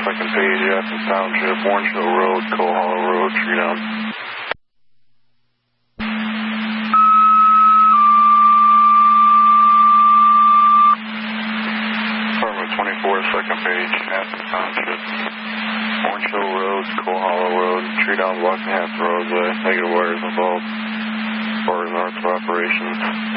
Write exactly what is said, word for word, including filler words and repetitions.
second page, Athens Township, Orange Hill Road, Coal Hollow Road, tree down. Apartment twenty-four, second page, Athens Township, Orange Hill Road, Coal Hollow Road, tree down, blocking half the roadway, negative wires involved, forward north of operations.